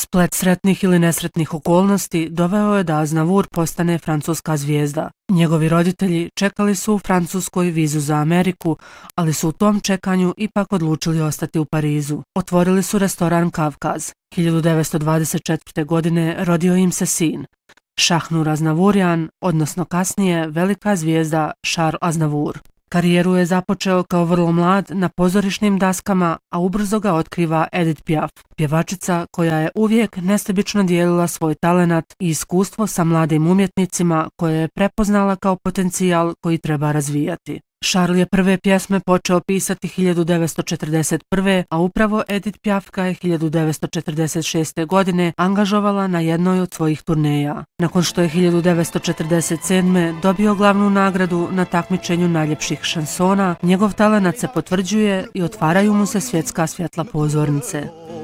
Splet sretnih ili nesretnih okolnosti doveo je da Aznavour postane francuska zvijezda. Njegovi roditelji čekali su u Francuskoj vizu za Ameriku, ali su u tom čekanju ipak odlučili ostati u Parizu. Otvorili su restoran Kavkaz. 1924. godine rodio im se sin, Šahnur Aznavourian, odnosno kasnije velika zvijezda Charles Aznavour. Karijeru je započeo kao vrlo mlad na pozorišnim daskama, a ubrzo ga otkriva Edith Piaf, pjevačica koja je uvijek nesebično dijelila svoj talenat i iskustvo sa mladim umjetnicima koje je prepoznala kao potencijal koji treba razvijati. Charles je prve pjesme počeo pisati 1941. a upravo Edith Piaf ga je 1946. godine angažovala na jednoj od svojih turneja. Nakon što je 1947. dobio glavnu nagradu na takmičenju najljepših šansona, njegov talenat se potvrđuje i otvaraju mu se svjetska svjetla pozornice.